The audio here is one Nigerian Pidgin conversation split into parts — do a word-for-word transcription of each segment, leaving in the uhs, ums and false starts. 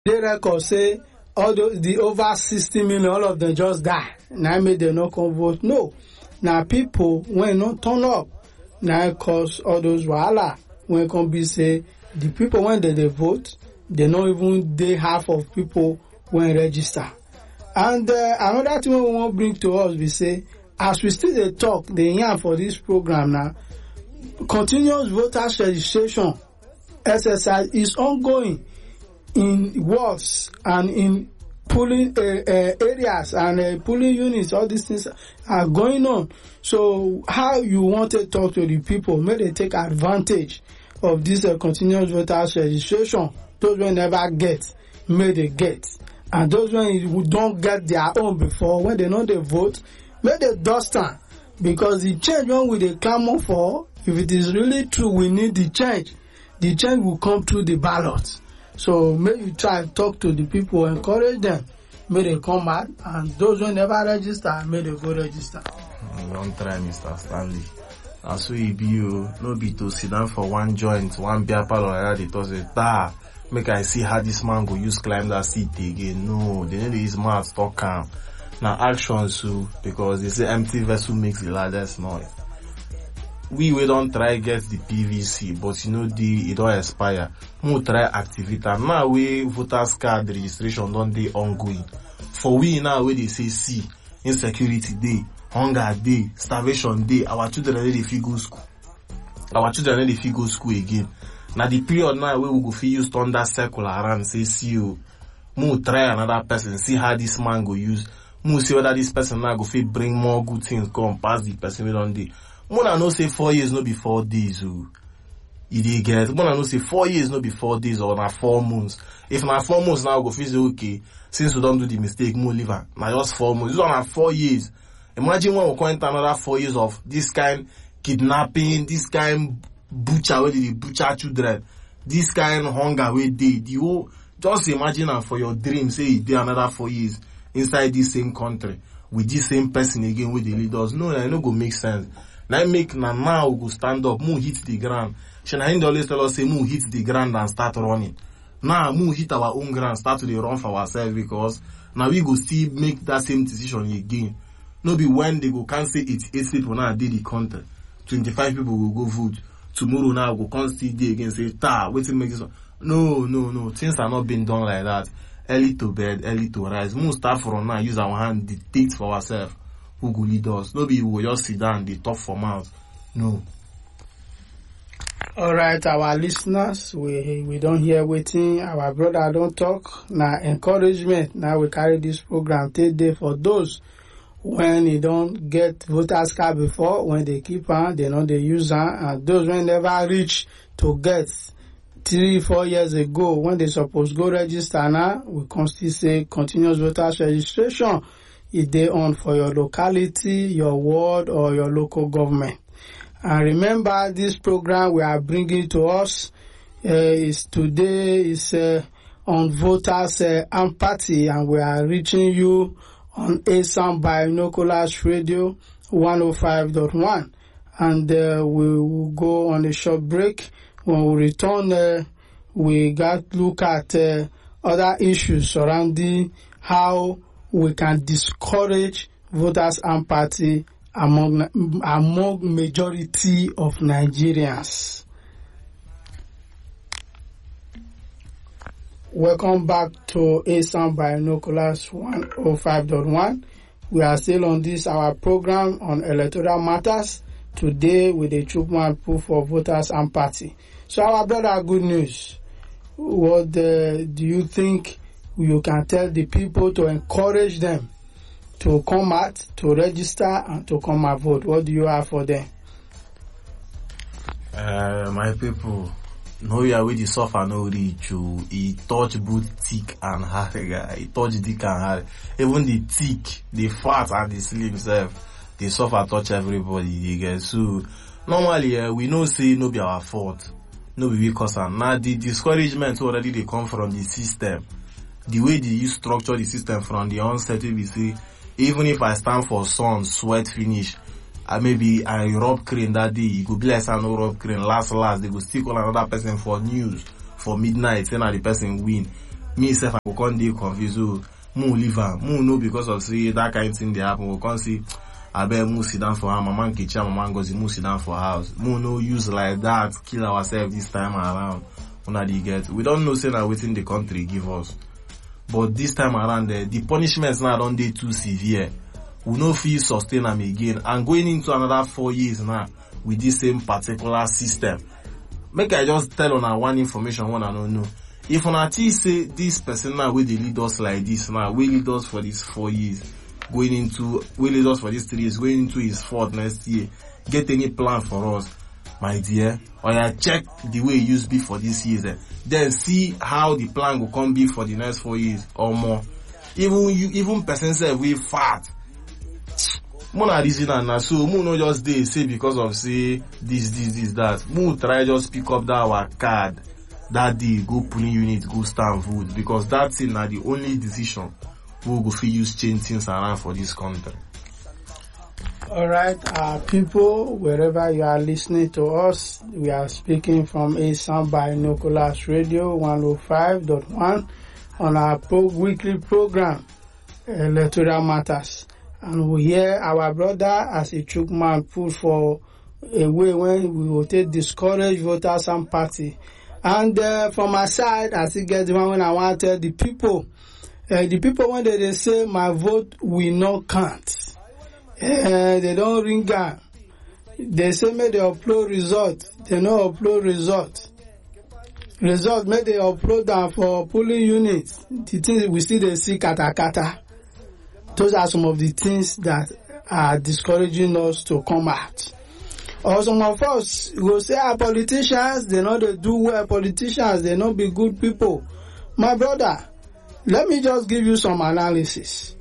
they record say all the, the over sixty million, all of them just die. Now make them not come vote. No. Now people when not turn up, now cause all those wahala. When come be say the people when they, they vote, they not even they half of people when register. And uh, another thing we want to bring to us, we say, as we still they talk, they yarn for this program now, continuous voters registration exercise is ongoing in wards and in polling uh, uh, areas and uh, polling units. All these things are going on. So how you want to talk to the people, may they take advantage of this uh, continuous voters registration. Those who never get, may they get. And those who don't get their own before, when they know they vote, may they dust them. Because the change one we they clamor for, if it is really true, we need the change. The change will come through the ballot. So may you try and talk to the people, encourage them. May they come out, and those who never register, may they go register. Don't try, Mister Stanley. As we be you, no be to sit down for one joint, one beer parlor, like that, it was a da. Make I see how this man go use climb that seat again. No, they need his mouth talk calm. Now actions too, because they say empty vessel makes the loudest noise. We we don't try get the P V C, but you know the it don't expire. We try activate and now we voters card registration don't they ongoing. For we now where they say see insecurity day, hunger day, starvation day, our children they fit go school. Our children they fit go school again. Now the period now where we go fit use thunder circle around say see you. We try another person, see how this man go use. We see whether this person now go fit bring more good things come past the person we don't do. Mona no say four years no be four days. Oh. You dey get. Mona no say four years no be four days or na four months. If na four months now go feel say okay, since we don't do the mistake, more leave am. Na just four months. This one na four years. Imagine when we come into another four years of this kind kidnapping, this kind butcher where they butcher children, this kind hunger where they the whole. Just imagine am for your dream. Say you dey another four years inside this same country with this same person again with the leaders. No, that no go make sense. Now make na now we go stand up, move hit the ground. Shana always tell us say move hit the ground and start running. Now move hit our own ground, start to run for ourselves because now we go still make that same decision again. No be when they go can't say eighty-eight people now did the country. twenty-five people will go vote. Tomorrow now go can't still day again say ta wait till make this one. No, no, no. Things are not being done like that. Early to bed, early to rise. Move start from now, use our hand, dictate for ourselves. Who go lead us? No be we will just sit down, they talk for mouth. No. All right, our listeners, we we don't hear waiting. Our brother don't talk. Now encouragement. Now we carry this program take day for those when they don't get voters card before, when they keep on, they know they use on, and those when never reach to get three, four years ago when they supposed go register now, we can still say continuous voters registration. Is they on for your locality, your ward, or your local government. And remember, this program we are bringing to us uh, is today is uh, on voters uh, empathy, and we are reaching you on Asam Binoculars Radio one oh five point one. And uh, we will go on a short break. When we return, uh, we got look at uh, other issues surrounding how we can discourage voters' empathy among among majority of Nigerians. Welcome back to Asam Binoculars one oh five point one. We are still on this our program on electoral matters today with the Chukman proof of voters' empathy. So our brother, good news. What uh, do you think you can tell the people to encourage them to come out, to register, and to come and vote? What do you have for them? Uh, my people, no ya with the suffer no reach you. He touch both thick and hard, guy. He touch thick and hard. Even the thick, the fat and the slim self, they suffer touch everybody. You get so normally uh, we know say no be our fault, no be because and now the discouragement already they come from the system. The way they use structure the system from the onset, we say, even if I stand for sun, sweat finish, I maybe I rub crane that day, you go be like I no rub crane, last last, they go still call another person for news, for midnight, saying that the person win. me self I go come dey confused. Oh, mu leave am, mu know because of say that kind of thing dey happen. We come see I bet mu sit down for her, mama Nkechi, mama Ngozi, mu sit down for house. Mu no use like that kill ourselves this time around. Una dey get. We don't know say na wetin the country give us. But this time around, uh, the punishments now don't dey too severe. We no fit sustain them again. And going into another four years now with this same particular system. Make I just tell una one information one I don't know. If una think say this person now wey dey lead us like this now, wey lead us for these four years, going into, wey lead us for these three years, going into his fourth next year, get any plan for us, my dear, or ya check the way it used to be for this years, eh? Then see how the plan will come be for the next four years or more. Even you, even person say we fat. Mona reason and na so mo no just dey say because of say this, this, this, that. Mo try just pick up that our card that day, go polling unit, go stand vote, because that thing na the only decision we go fit use change things around for this country. Alright, uh, people, wherever you are listening to us, we are speaking from a sound by Binoculars Radio one oh five point one on our pro- weekly program, Electoral Matters. And we hear our brother as a chook man put for a way when we will take discourage voters and party. And uh, from my side, I still get the one when I want to tell the people, uh, the people when they, they say my vote will not count. Uh, they don't ring down. They say may they upload result. They no upload result. Result may they upload down for polling units. The things we see they see kata kata. Those are some of the things that are discouraging us to come out. Or some of us will say our politicians, they know they do well. Politicians, they not be good people. My brother, let me just give you some analysis.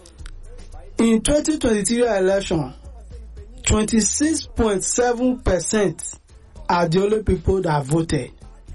In twenty twenty-three election, twenty-six point seven percent are the only people that voted,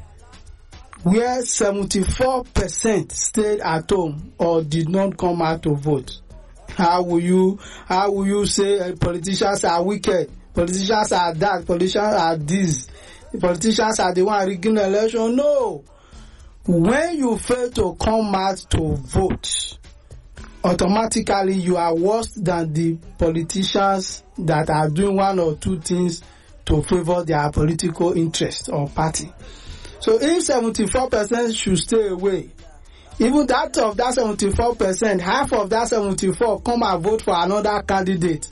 where seventy-four percent stayed at home or did not come out to vote. How will you, how will you say uh, politicians are wicked? Politicians are that, politicians are this, politicians are the one rigging the election? No. When you fail to come out to vote, automatically you are worse than the politicians that are doing one or two things to favor their political interest or party. So if seventy-four percent should stay away, even that of that seventy-four percent, half of that seventy-four come and vote for another candidate,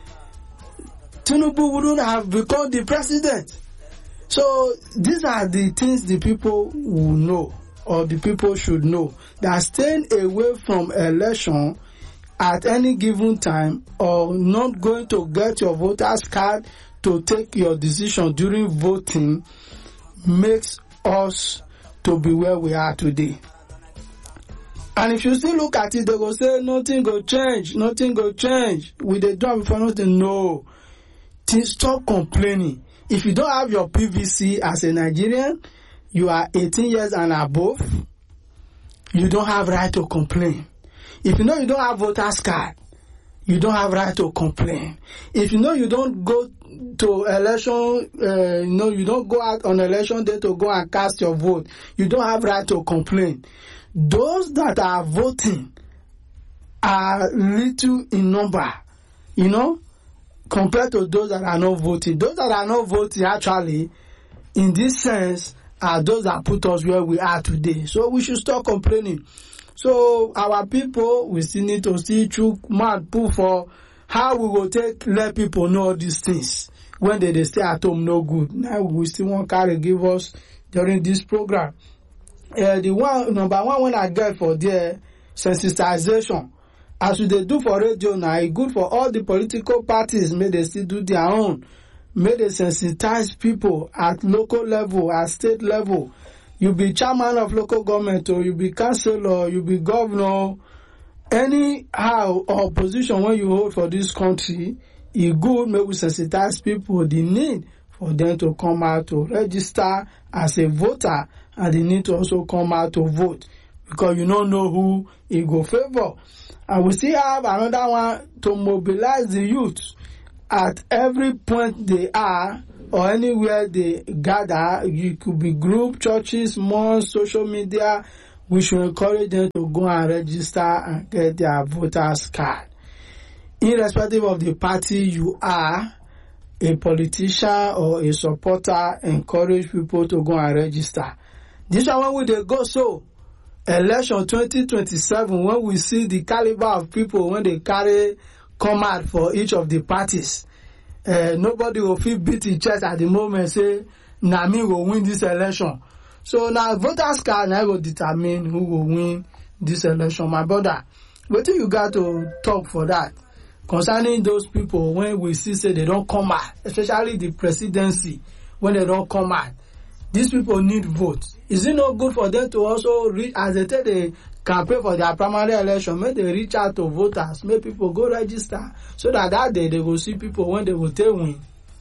Tinubu wouldn't have become the president. So these are the things the people will know, or the people should know, that staying away from election at any given time, or not going to get your voter's card to take your decision during voting, makes us to be where we are today. And if you still look at it, they go say nothing go change, nothing go change. Will they do it before nothing? No. Stop complaining. If you don't have your P V C as a Nigerian, you are eighteen years and above, you don't have right to complain. If you know you don't have voter's card, you don't have right to complain. If you know you don't go to election, uh, you know you don't go out on election day to go and cast your vote, you don't have right to complain. Those that are voting are little in number, you know, compared to those that are not voting. Those that are not voting, actually, in this sense, are those that put us where we are today. So we should stop complaining. So our people, we still need to see through mad pull for how we will take let people know all these things when they, they stay at home no good. Now we still want to give us during this program. Uh, the one number one when I get for their sensitization, as we they do for radio now, it's good for all the political parties. May they still do their own. May they sensitize people at local level, at state level. You be chairman of local government, or you be councillor, you be governor, anyhow or position when you hold for this country, it's good. May we sensitize people the need for them to come out to register as a voter, and they need to also come out to vote, because you don't know who it go favor. And we still have another one to mobilize the youth at every point they are, or anywhere they gather. You could be group, churches, malls, social media, we should encourage them to go and register and get their voters card. Irrespective of the party you are, a politician or a supporter, encourage people to go and register. This one when we dey go so, election twenty twenty-seven, when we see the caliber of people when they carry come out for each of the parties, uh, nobody will feel beat his chest at the moment say, na me will win this election. So now voters card now will determine who will win this election. My brother, what do you got to talk for that? Concerning those people when we see say they don't come out, especially the presidency, when they don't come out, these people need votes. Is it not good for them to also reach, as they take the campaign for their primary election, make they reach out to voters, make people go register, so that that day they will see people when they will take win.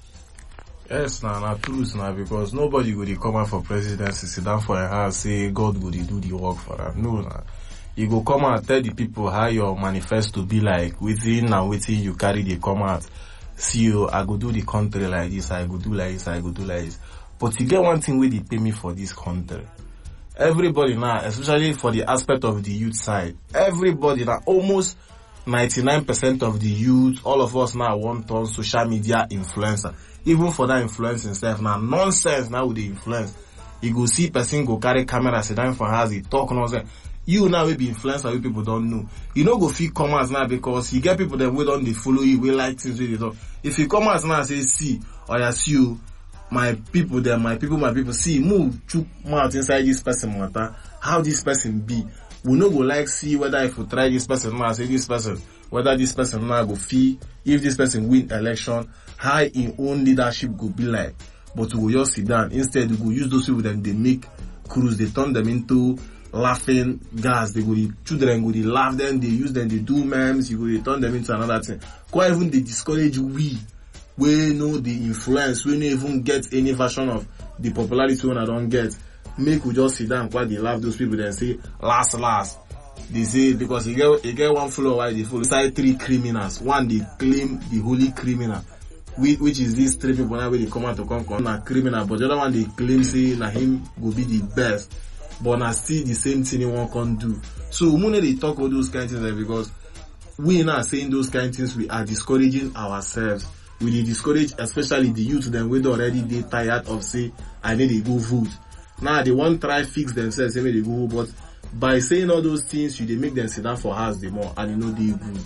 Yes, na na truth na, because nobody go dey come out for presidency, sit down for a house, say God go dey do the work for them. No, na. You go come out, tell the people how your manifesto be like, within and within you carry the come out. See you, I go do the country like this, I go do like this, I go do like this. But you get one thing where they pay me for this country. Everybody now, especially for the aspect of the youth side, everybody now, almost ninety-nine percent of the youth, all of us now want on social media influencer. Even for that influence itself now, nonsense now with the influence. You go see person go carry camera, sit down for house, he talk nonsense. You now will be influenced by people don't know. You know go feel come out now because you get people that will don't they follow you, we like things with it. If you come out now and say, see, or I see you, my people there, my people, my people, see, move, chook mouth inside this person matter, how this person be. We no go like see whether if we try this person now, say this person, whether this person now go feel, if this person win election, how in own leadership go be like. But we will just sit down. Instead, we go use those people that they make cruise, they turn them into laughing gas. They go, the children go, they laugh them, they use them, they do memes, you go, they turn them into another thing. Quite even they discourage we, we know the influence, we don't even get any version of the popularity when I don't get. Make we just sit down, quite they laugh those people, then say, last, last. They say, because you get, you get one follower, why they follow, inside three criminals. One, they claim the holy criminal, which is these three people now where they come out to come, come, na criminal, but the other one they claim, say, na him will be the best. But na still the same thing one can do. So we know they talk all those kind of things because we now saying those kind of things, we are discouraging ourselves. We dey discourage especially the youth them we already they tired of say I need to go vote. Now they want try fix themselves, say they go, but by saying all those things, you they make them sit down for house the more and you know they good.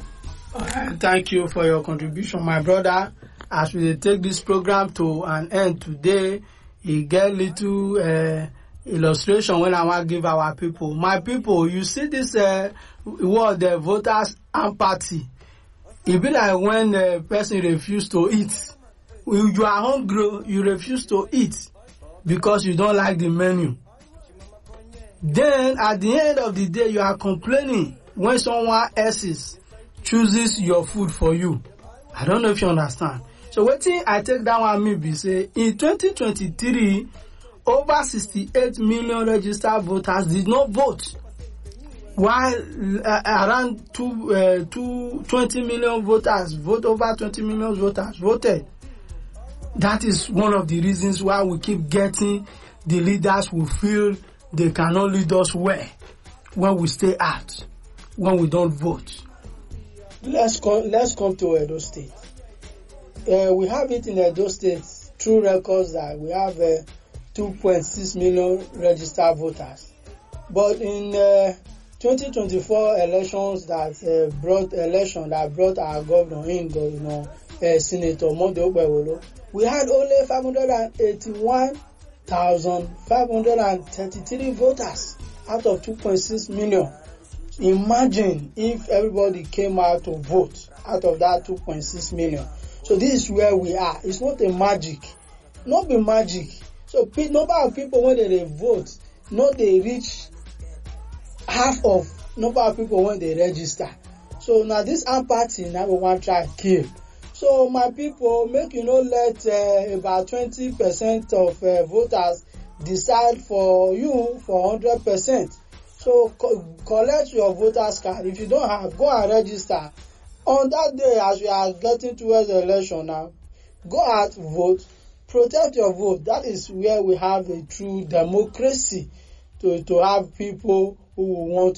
Uh, thank you for your contribution, my brother. As we take this program to an end today, you get little uh, illustration when I want to give our people. My people, you see this uh, word, the voters empathy. It be like when the person refuse to eat. You are hungry, you refuse to eat because you don't like the menu. Then at the end of the day, you are complaining when someone else chooses your food for you. I don't know if you understand. So what thing I take that one maybe say in twenty twenty-three, over sixty-eight million registered voters did not vote, while uh, around two, uh, two, twenty million voters vote over twenty million voters voted. That is one of the reasons why we keep getting the leaders who feel they cannot lead us well when we stay out, when we don't vote. Let's come, let's come to Edo State. Uh, we have it in Edo State through records that we have uh, two point six million registered voters. But in uh, twenty twenty-four elections that uh, brought election that brought our governor in, you know, uh, Senator Monday Ogbewolo, we had only five hundred eighty-one thousand five hundred thirty-three voters out of two point six million. Imagine if everybody came out to vote out of that two point six million. So this is where we are. It's not a magic. Not be magic. So number of people when they vote, not they reach half of number of people when they register. So now this apathy now we want to try to kill. So my people, make you know let uh, about twenty percent of uh, voters decide for you for one hundred percent. So co- collect your voters card. If you don't have, go and register. On that day, as we are getting towards the election now, go out, vote, protect your vote. That is where we have a true democracy to to have people who will want